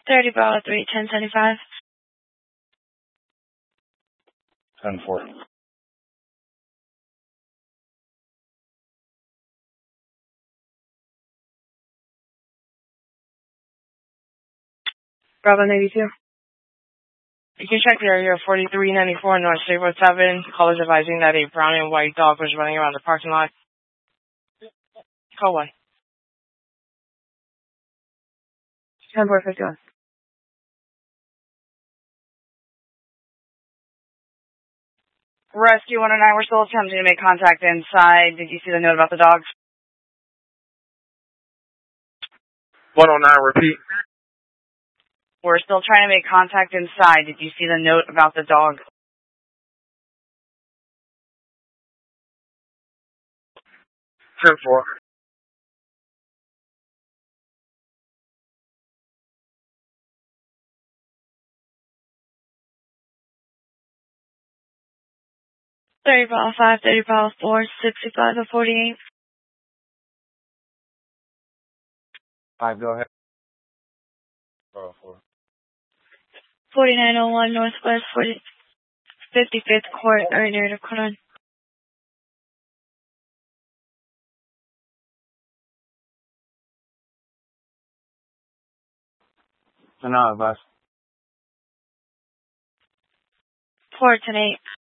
30 Bravo 3, 1075. 10-4. Bravo 92. You can check the area 4394 North State Road 7. Callers advising that a brown and white dog was running around the parking lot. Call 1. 10-4-51. Rescue 109, we're still attempting to make contact inside. Did you see the note about the dog? 109, repeat. We're still trying to make contact inside. Did you see the note about the dog? 10-4. Thirty Bravo 5, 30 Bravo 4, 65 and 48. 5, go ahead. Bravo 4. 4901 Northwest 55th Court, earlier to Conan. No, advice. 4 to 8.